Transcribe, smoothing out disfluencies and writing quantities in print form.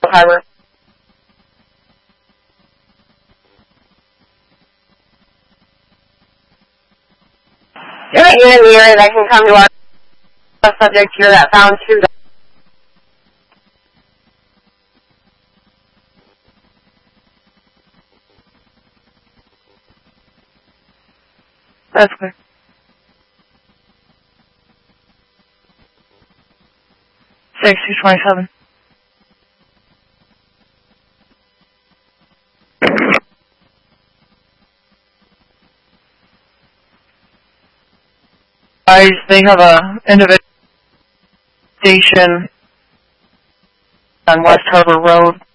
Harbor. Unit in the area that can come to our subject here that found 2. That's clear. 6-227. They have a individual station on West Harbor Road.